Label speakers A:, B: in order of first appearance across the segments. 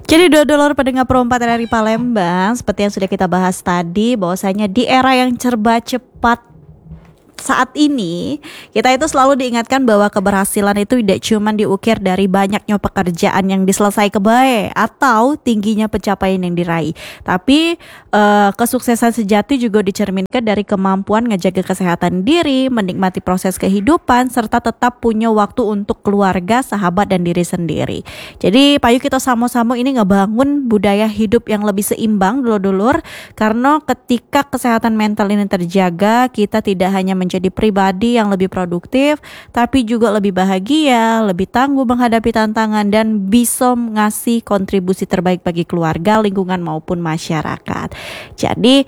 A: Jadi dulur pendengar Pro 4 dari Palembang, seperti yang sudah kita bahas tadi, bahwasanya di era yang serba cepat saat ini, kita itu selalu diingatkan bahwa keberhasilan itu tidak cuma diukir dari banyaknya pekerjaan yang diselesaikan baik atau tingginya pencapaian yang diraih, tapi kesuksesan sejati juga dicerminkan dari kemampuan ngejaga kesehatan diri, menikmati proses kehidupan, serta tetap punya waktu untuk keluarga, sahabat, dan diri sendiri. Jadi payu kita sama-sama ini ngebangun budaya hidup yang lebih seimbang dulur-dulur, karena ketika kesehatan mental ini terjaga, kita tidak hanya menjadi pribadi yang lebih produktif, tapi juga lebih bahagia, lebih tangguh menghadapi tantangan, dan bisa ngasih kontribusi terbaik bagi keluarga, lingkungan maupun masyarakat. Jadi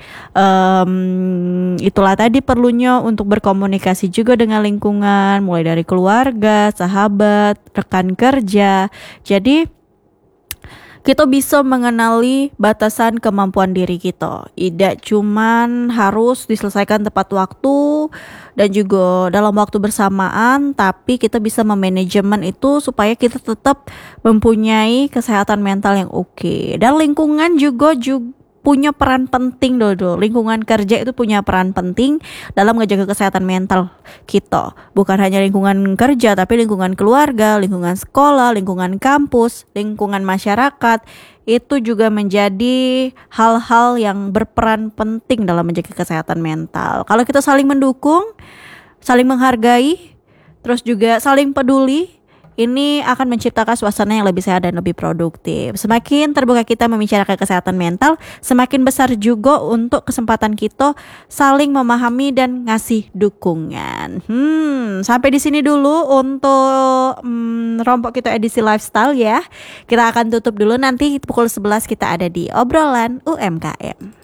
A: itulah tadi perlunya untuk berkomunikasi juga dengan lingkungan, mulai dari keluarga, sahabat, rekan kerja. Jadi kita bisa mengenali batasan kemampuan diri kita. Tidak cuman harus diselesaikan tepat waktu dan juga dalam waktu bersamaan, tapi kita bisa memanajemen itu supaya kita tetap mempunyai kesehatan mental yang oke. Dan lingkungan juga punya peran penting dodo. Lingkungan kerja itu punya peran penting dalam menjaga kesehatan mental kita. Bukan hanya lingkungan kerja, tapi lingkungan keluarga, lingkungan sekolah, lingkungan kampus, lingkungan masyarakat. Itu juga menjadi hal-hal yang berperan penting dalam menjaga kesehatan mental. Kalau kita saling mendukung, saling menghargai, terus juga saling peduli, ini akan menciptakan suasana yang lebih sehat dan lebih produktif. Semakin terbuka kita membicarakan kesehatan mental, semakin besar juga untuk kesempatan kita saling memahami dan ngasih dukungan. Sampai di sini dulu untuk rompok kita edisi lifestyle ya. Kita akan tutup dulu, nanti pukul 11 kita ada di obrolan UMKM.